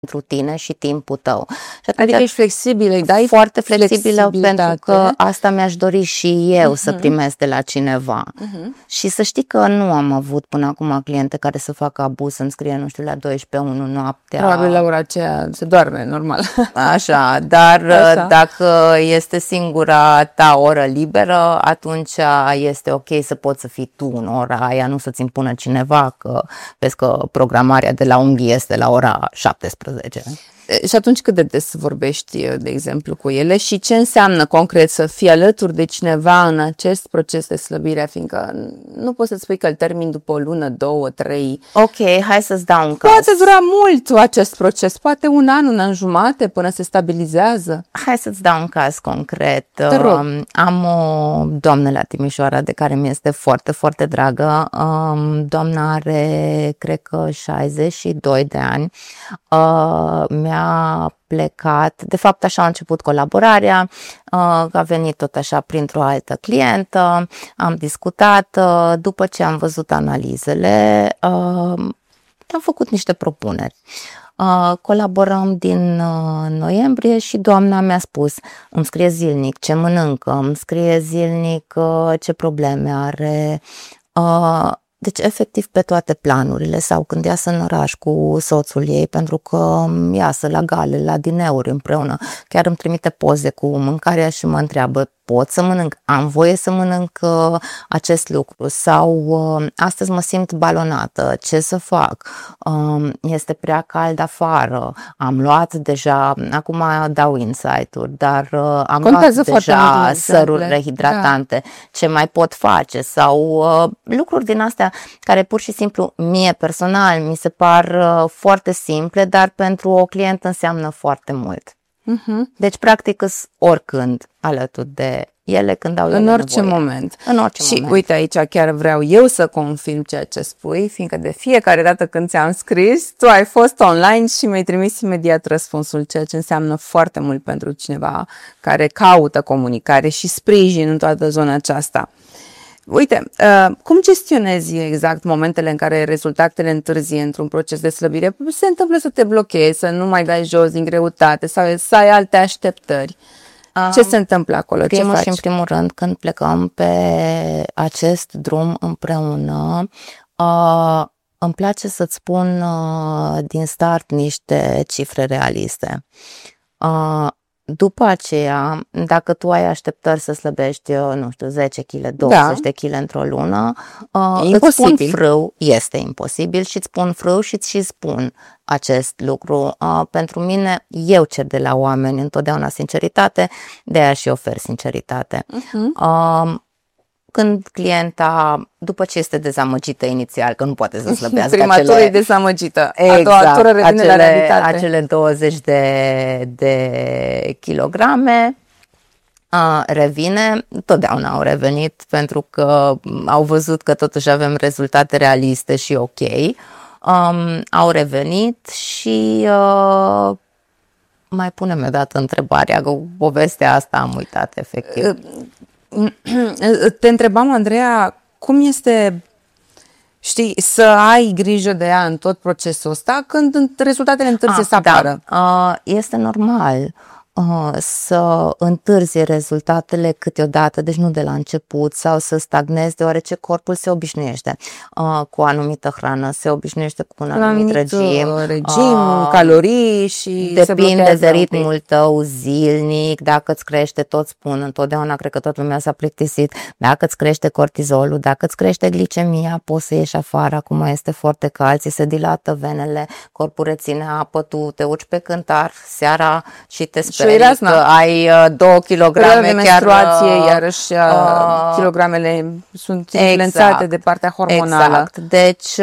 pentru tine și timpul tău. Și atunci, adică ești flexibilă, îi dai foarte flexibilă, pentru că asta mi-aș dori și eu să primesc de la cineva. Și să știi că nu am avut până acum cliente care să facă abuz, să-mi scrie, nu știu, la 12:01 noaptea. Probabil la ora aceea se doarme, normal. Așa, dar dacă este singura ta oră liberă, atunci este ok să poți să fii tu în ora aia, nu să-ți impună cineva, că vezi că programarea de la unghii este la ora 17. Și atunci cât de des vorbești, de exemplu, cu ele și ce înseamnă concret să fii alături de cineva în acest proces de slăbire, fiindcă nu poți să-ți spui că îl termin după o lună, 2, 3. Ok, hai să-ți dau un caz. Poate dura mult acest proces, poate un an jumate până se stabilizează. Hai să-ți dau un caz concret. Te rog. Am o doamnă la Timișoara de care mi este foarte, foarte dragă. Doamna are, cred că 62 de ani. Mi-a plecat, de fapt așa a început colaborarea, a venit tot așa printr-o altă clientă, am discutat, după ce am văzut analizele, am făcut niște propuneri. Colaborăm din noiembrie și doamna mi-a spus, îmi scrie zilnic ce mănâncă, îmi scrie zilnic ce probleme are. Deci, efectiv, pe toate planurile, sau când iasă în oraș cu soțul ei, pentru că iasă la gale, la dineuri împreună, chiar îmi trimite poze cu mâncarea și mă întreabă, pot să mănânc, am voie să mănânc acest lucru, sau astăzi mă simt balonată, ce să fac, este prea cald afară, am luat deja, acum dau insight-uri, dar am luat deja săruri rehidratante, ce mai pot face, sau lucruri din astea care pur și simplu mie personal mi se par foarte simple, dar pentru o clientă înseamnă foarte mult. Deci, practic, oricând alături de ele, când au ele în orice nevoie. Moment. În orice și moment. Uite, aici chiar vreau eu să confirm ceea ce spui, fiindcă de fiecare dată când ți-am scris, tu ai fost online și mi-ai trimis imediat răspunsul, ceea ce înseamnă foarte mult pentru cineva care caută comunicare și sprijin în toată zona aceasta. Uite, cum gestionezi exact momentele în care rezultatele întârzie într-un proces de slăbire? Se întâmplă să te blochezi, să nu mai dai jos din greutate sau să ai alte așteptări. Ce se întâmplă acolo? Ce faci? Și în primul rând, când plecăm pe acest drum împreună, îmi place să-ți spun din start niște cifre realiste. După aceea, dacă tu ai așteptări să slăbești, nu știu, 10 kg, 20 de kg într-o lună, îți spun frâu, este imposibil și îți spun frâu și îți spun acest lucru. Pentru mine, eu cer de la oameni întotdeauna sinceritate, de aia și ofer sinceritate. Când clienta, după ce este dezamăgită inițial, că nu poate să slăbească prima tură e dezamăgită, exact, a doua tură revine la realitate. Acele 20 de kilograme revine, totdeauna au revenit, pentru că au văzut că totuși avem rezultate realiste și ok. Au revenit și mai punem o dată întrebarea, că povestea asta am uitat efectiv. Te întrebam, Andreea, cum este, știi, să ai grijă de ea în tot procesul ăsta când rezultatele întârzie să apară? Da. Este normal să întârzie rezultatele câteodată, deci nu de la început, sau să stagnezi, deoarece corpul se obișnuiește cu o anumită hrană, se obișnuiește cu un anumit regim, calorii și depinde de ritmul tău zilnic, dacă îți crește, tot spun, întotdeauna cred că toată lumea s-a plictisit, dacă îți crește cortizolul, dacă îți crește glicemia, poți să ieși afară, acum este foarte cald, ți se dilată venele, corpul reține apă, tu te urci pe cântar seara și te speri că ai 2 kg de menstruație, iarăși kilogramele sunt influențate de partea hormonală. Exact. Deci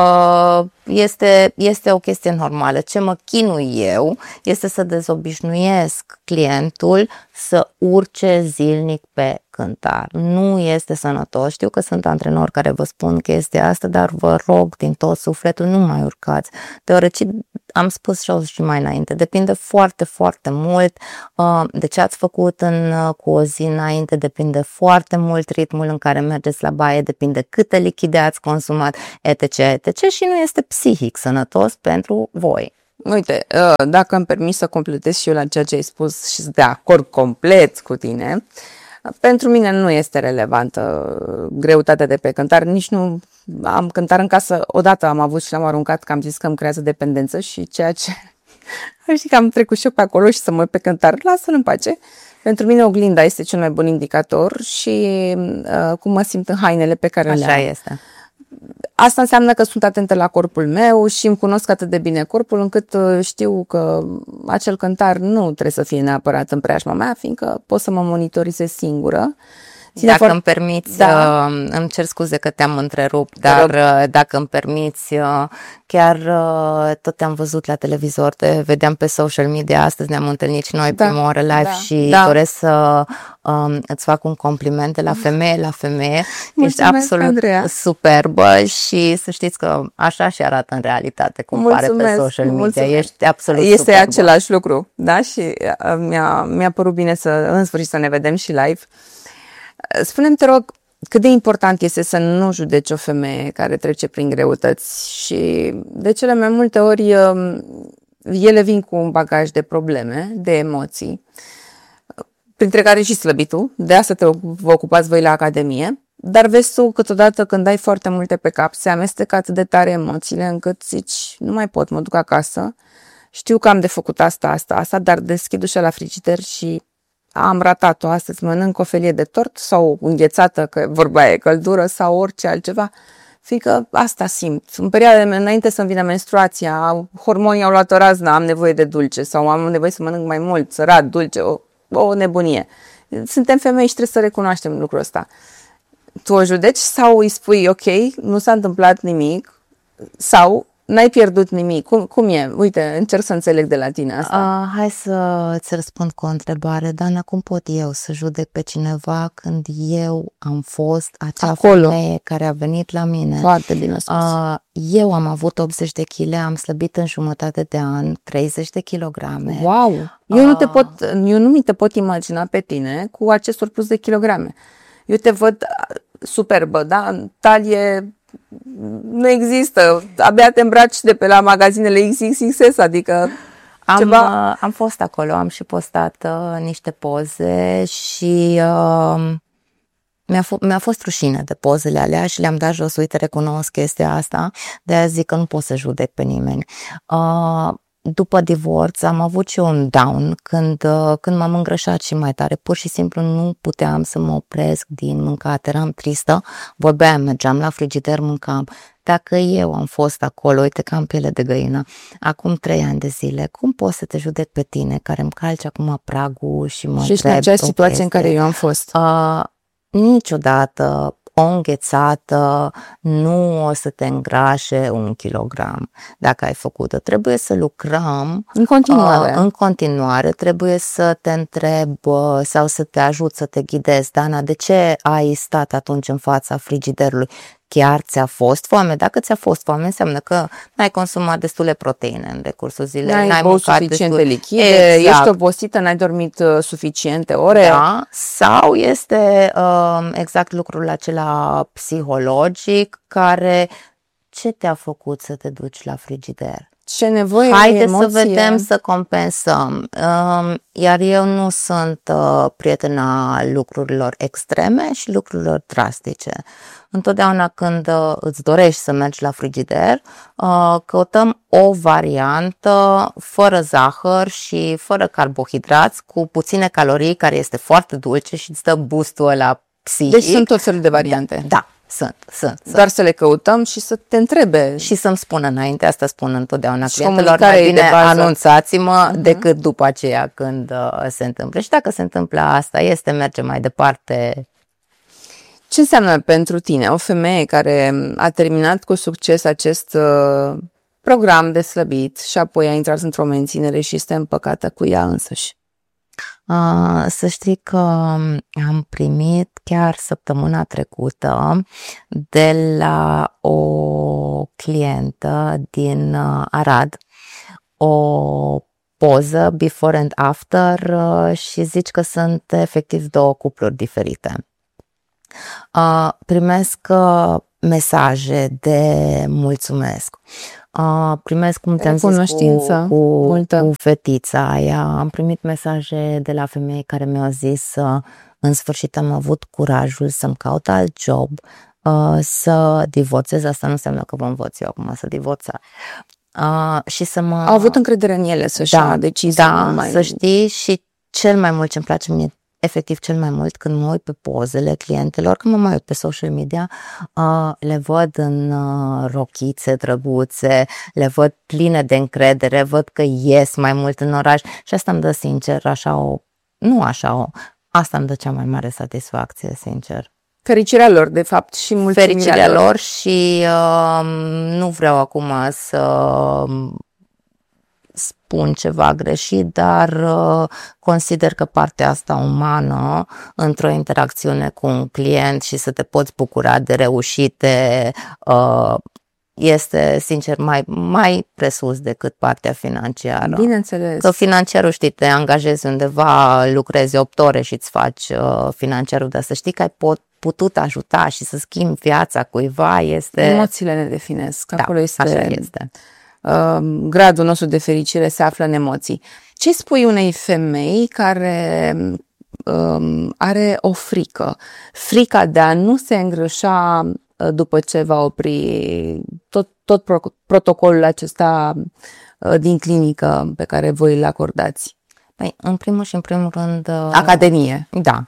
este o chestie normală. Ce mă chinui eu este să dezobișnuiesc clientul să urce zilnic pe cântar. Nu este sănătos. Știu că sunt antrenori care vă spun chestia asta, dar vă rog din tot sufletul, nu mai urcați. Deoarece am spus și mai înainte, depinde foarte, foarte mult de ce ați făcut cu o zi înainte, depinde foarte mult ritmul în care mergeți la baie, depinde câte lichide ați consumat, etc., etc. și nu este psihic sănătos pentru voi. Uite, dacă îmi permis să completez și eu la ceea ce ai spus și sunt de acord complet cu tine, pentru mine nu este relevantă greutatea de pe cântar, nici nu am cântar în casă, odată am avut și l-am aruncat că am zis că îmi creează dependență și ceea ce știi că am trecut și eu pe acolo și să mă uit pe cântar, lasă-l în pace. Pentru mine oglinda este cel mai bun indicator și cum mă simt în hainele pe care le am. Așa este. Asta înseamnă că sunt atentă la corpul meu și îmi cunosc atât de bine corpul încât știu că acel cântar nu trebuie să fie neapărat în preajma mea, fiindcă pot să mă monitorizez singură. Dacă îmi permiți, îmi cer scuze că te-am întrerupt, dar dacă îmi permiți, chiar tot te-am văzut la televizor, te vedeam pe social media, astăzi ne-am întâlnit și noi prima oară live și doresc să îți fac un compliment de la femeie la femeie. Ești absolut Andreea. superbă și să știți că așa și arată în realitate, cum pare pe social media. Mulțumesc. Ești absolut este superbă. același lucru, da? Și mi-a părut bine să, în sfârșit, să ne vedem și live. Spune-mi, te rog, cât de important este să nu judeci o femeie care trece prin greutăți și de cele mai multe ori ele vin cu un bagaj de probleme, de emoții, printre care și slăbitul, de asta vă ocupați voi la Academie, dar vezi tu câteodată când ai foarte multe pe cap, se amestecă atât de tare emoțiile încât zici, nu mai pot, mă duc acasă, știu că am de făcut asta, dar deschid ușa la frigider și am ratat-o astăzi, mănânc o felie de tort sau înghețată, că vorba e căldură sau orice altceva, fiindcă asta simt. În perioada înainte să-mi vină menstruația, hormonii au luat o raznă, am nevoie de dulce sau am nevoie să mănânc mai mult, sărat, dulce, o nebunie. Suntem femei și trebuie să recunoaștem lucrul ăsta. Tu o judeci sau îi spui, ok, nu s-a întâmplat nimic sau n-ai pierdut nimic. Cum e? Uite, încerc să înțeleg de la tine asta. Hai să-ți răspund cu o întrebare. Dana, cum pot eu să judec pe cineva când eu am fost acea femeie care a venit la mine? Foarte bine spus. Eu am avut 80 de kg, am slăbit în jumătate de an 30 de kilograme. Wow! Eu nu mi te pot imagina pe tine cu acest surplus de kilograme. Eu te văd superbă, da? Talie nu există. Abia te îmbraci de pe la magazinele XXXS, adică am fost acolo, am și postat niște poze și mi-a fost rușine de pozele alea și le-am dat jos. Uite, recunosc chestia asta, de-aia zic că nu pot să judec pe nimeni. După divorț am avut și un down când m-am îngrășat și mai tare. Pur și simplu nu puteam să mă opresc din mâncat. Eram tristă, vorbeam, mergeam la frigider, mâncam. Dacă eu am fost acolo, uite că am piele de găină, acum 3 ani de zile, cum pot să te judec pe tine care îmi calci acum pragul și mă întreb? Și în acea situație în care eu am fost? Niciodată o înghețată nu o să te îngrașe 1 kilogram dacă ai făcut-o. Trebuie să lucrăm în continuare. În continuare trebuie să te întreb sau să te ajut, să te ghidezi. Dana, de ce ai stat atunci în fața frigiderului? Chiar ți-a fost foame? Dacă ți-a fost foame, înseamnă că n-ai consumat destule proteine în decursul zilei, n-ai băut suficiente lichide, ești obosită, n-ai dormit suficiente ore. Da, sau este exact lucrul acela psihologic care ce te-a făcut să te duci la frigider? Ce nevoie Haideți să vedem, să compensăm. Iar eu nu sunt prietena lucrurilor extreme și lucrurilor drastice. Întotdeauna când îți dorești să mergi la frigider, căutăm o variantă fără zahăr și fără carbohidrați, cu puține calorii, care este foarte dulce și îți dă boost-ul ăla psihic. Deci sunt tot felul de variante. Da. Sunt. Doar să le căutăm și să te întrebe. Și să-mi spună înainte, asta spun întotdeauna clientelor, mai bine anunțați-mă decât după aceea când se întâmplă. Și dacă se întâmplă asta, merge mai departe. Ce înseamnă pentru tine o femeie care a terminat cu succes acest program de slăbit și apoi a intrat într-o menținere și este împăcată cu ea însăși? Să știi că am primit chiar săptămâna trecută de la o clientă din Arad o poză before and after și zici că sunt efectiv 2 cupluri diferite. Primesc mesaje de mulțumesc. Primesc, cum ți-am zis, cu fetița aia. Am primit mesaje de la femei care mi-au zis în sfârșit am avut curajul să-mi caut alt job, să divorțez. Asta nu înseamnă că vă învăț eu acum să divorța. Și să mă... Au avut încredere în ele să-și ia decizii. Să știi, și cel mai mult ce-mi place mie, efectiv cel mai mult, când mă uit pe pozele clientelor, când mă mai uit pe social media, le văd în rochițe drăguțe, le văd pline de încredere, văd că ies mai mult în oraș și asta îmi dă, sincer, asta îmi dă cea mai mare satisfacție, sincer. Fericirea lor, de fapt, și mulțumirea Fericirea lor și nu vreau acum să spun ceva greșit, dar consider că partea asta umană într-o interacțiune cu un client și să te poți bucura de reușite este, sincer, mai presus decât partea financiară. Bineînțeles. Că financiarul, știi, te angajezi undeva, lucrezi 8 ore și îți faci financiarul, dar să știi că ai putut ajuta și să schimbi viața cuiva este... Emoțiile ne definesc. Acolo așa este. Gradul nostru de fericire se află în emoții. Ce spui unei femei care are o frică? Frica de a nu se îngrășa după ce va opri tot protocolul acesta din clinică pe care voi îl acordați? Păi, în primul și în primul rând... Academie. Da.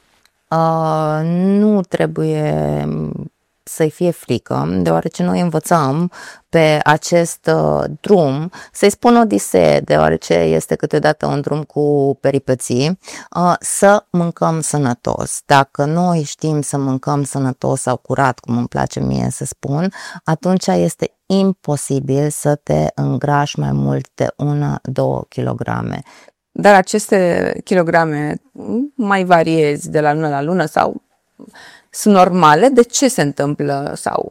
Nu trebuie să-i fie frică, deoarece noi învățăm pe acest drum să-i spun odisee, deoarece este câteodată un drum cu peripeții, să mâncăm sănătos. Dacă noi știm să mâncăm sănătos sau curat, cum îmi place mie să spun, atunci este imposibil să te îngrași mai mult de 1-2 kilograme. Dar aceste kilograme mai variezi de la lună la lună sau sunt normale? De ce se întâmplă? Sau...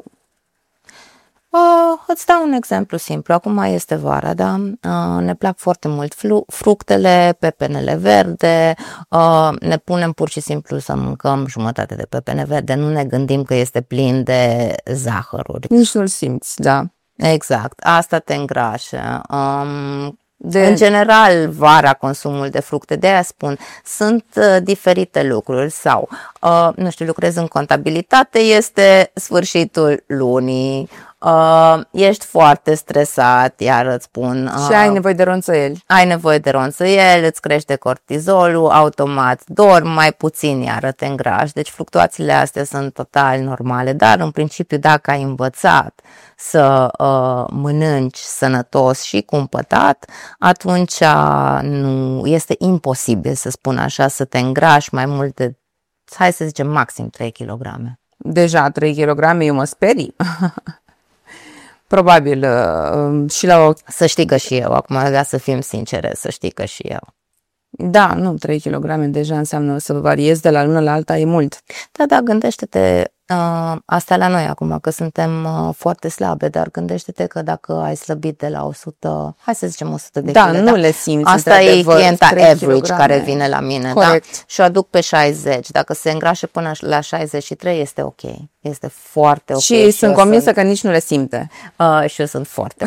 Îți dau un exemplu simplu. Acum este vara, da? Ne plac foarte mult fructele, pepenele verde, ne punem pur și simplu să mâncăm jumătate de pepene verde, nu ne gândim că este plin de zahăruri. Nici nu-l simți, da. Exact, asta te îngrașă. În general, vara consumul de fructe, de aia spun, sunt diferite lucruri sau, nu știu, lucrez în contabilitate, este sfârșitul lunii, ești foarte stresat, iar îți spun... și ai nevoie de ronțăieli. Ai nevoie de ronțăieli, îți crește cortizolul, automat dormi mai puțin, iar te îngrași. Deci fluctuațiile astea sunt total normale, dar în principiu dacă ai învățat să mănânci sănătos și cumpătat, atunci nu este imposibil, să spun așa, să te îngrași mai mult de, hai să zicem, maxim 3 kg. Deja 3 kg, eu mă sperii. Probabil și la o... Să știi că și eu, acum să fim sincere, să știi că și eu. Da, nu, 3 kg deja înseamnă să variezi de la lună la alta, e mult. Da, gândește-te, asta la noi acum, că suntem foarte slabe, dar gândește-te că dacă ai slăbit de la 100, hai să zicem 100 de kg. Da, nu le simți. Asta e clienta average care vine la mine, corect. Da? Și o aduc pe 60. Dacă se îngrașă până la 63, este ok. Este foarte ok. Și sunt convinsă că nici nu le simte. Și eu sunt foarte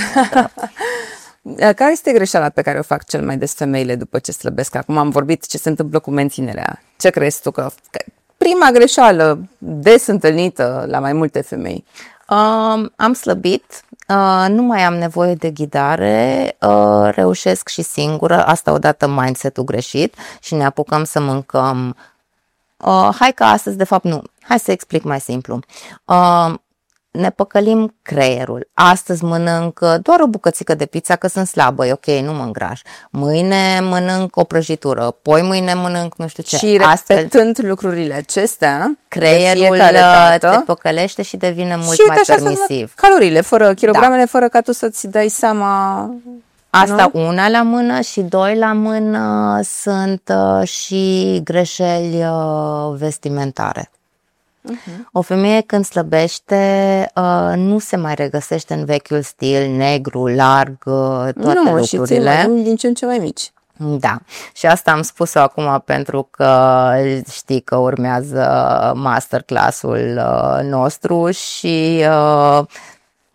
Care este greșeala pe care o fac cel mai des femeile după ce slăbesc? Acum am vorbit ce se întâmplă cu menținerea. Ce crezi tu că prima greșeală des întâlnită la mai multe femei? Am slăbit, nu mai am nevoie de ghidare, reușesc și singură, asta odată mindset-ul greșit și ne apucăm să mâncăm. Hai că astăzi, de fapt nu, hai să explic mai simplu. Ne păcălim creierul. Astăzi mănânc doar o bucățică de pizza că sunt slabă, e ok, nu mă îngraș. Mâine mănânc o prăjitură, poi mâine mănânc nu știu ce. Și repetând lucrurile acestea, creierul te păcălește și devine mult și mai permisiv. Calorile, fără kilogramele, fără ca tu să-ți dai seama. Asta nu? Una la mână și 2 la mână sunt și greșeli vestimentare. O femeie când slăbește nu se mai regăsește în vechiul stil negru, larg, toate lucrurile. Nu, și din ce în ce mai mici. Da, și asta am spus-o acum pentru că știi că urmează masterclass-ul nostru și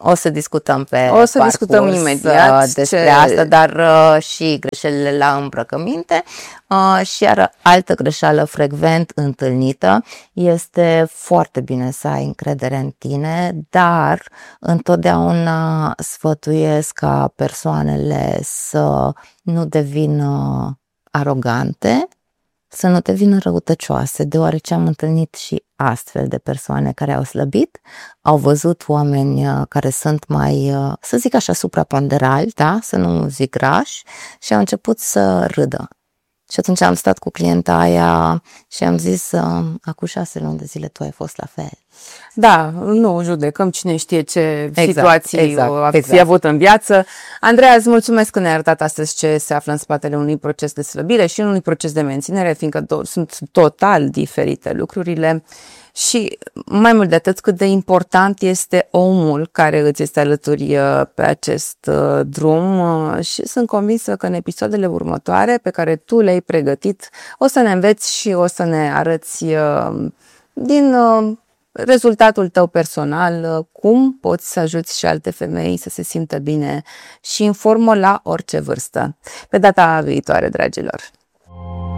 O să discutăm pe O să parcurs, discutăm imediat despre asta, dar și greșelile la îmbrăcăminte. Și iar altă greșeală frecvent întâlnită este foarte bine să ai încredere în tine, dar întotdeauna sfătuiesc ca persoanele să nu devină arogante, să nu devină răutăcioase, deoarece am întâlnit și astfel de persoane care au slăbit, au văzut oameni care sunt mai, să zic așa, supraponderali, da? Să nu zic grași, și au început să râdă. Și atunci am stat cu clienta aia și am zis, acum 6 luni de zile tu ai fost la fel. Da, nu judecăm, cine știe ce situații exact. fi avut în viață. Andreea, îți mulțumesc că ne-ai arătat astăzi ce se află în spatele unui proces de slăbire și unui proces de menținere, fiindcă sunt total diferite lucrurile. Și mai mult de atât, cât de important este omul care îți este alături pe acest drum, și sunt convinsă că în episoadele următoare pe care tu le-ai pregătit o să ne înveți și o să ne arăți din rezultatul tău personal cum poți să ajuți și alte femei să se simtă bine și în formă la orice vârstă. Pe data viitoare, dragilor!